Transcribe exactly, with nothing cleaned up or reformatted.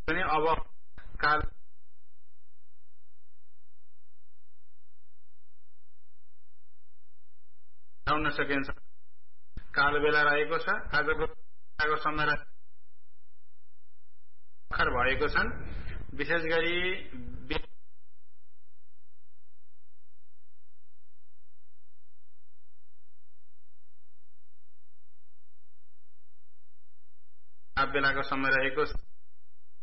पनि अब काल आउन सकिन्छ। काल बेला रहेको छ। आजको समय खर भएको छन्। विशेष गरी बेलाको समय रहेको छ।